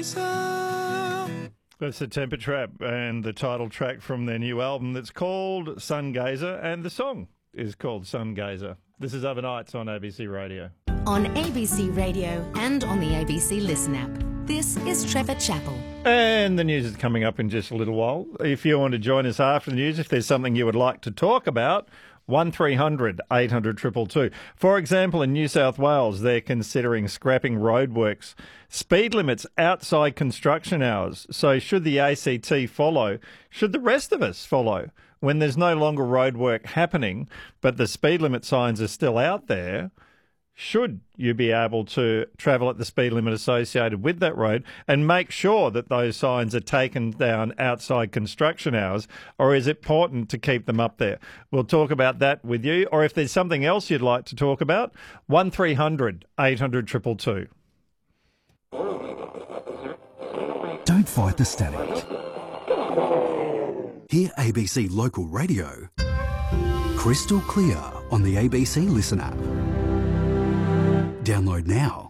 That's the Temper Trap and the title track from their new album that's called Sungazer, and the song is called Sungazer. This is Overnights on ABC Radio. On ABC Radio and on the ABC Listen app. This is Trevor Chappell. And the news is coming up in just a little while. If you want to join us after the news, if there's something you would like to talk about, 1300 800 222. For example, in New South Wales, they're considering scrapping roadworks, speed limits outside construction hours. So should the ACT follow? Should the rest of us follow? When there's no longer roadwork happening, but the speed limit signs are still out there, should you be able to travel at the speed limit associated with that road and make sure that those signs are taken down outside construction hours, or is it important to keep them up there? We'll talk about that with you, or if there's something else you'd like to talk about, 1300 800 222. Don't fight the static. Hear ABC Local Radio crystal clear on the ABC Listen app. Download now.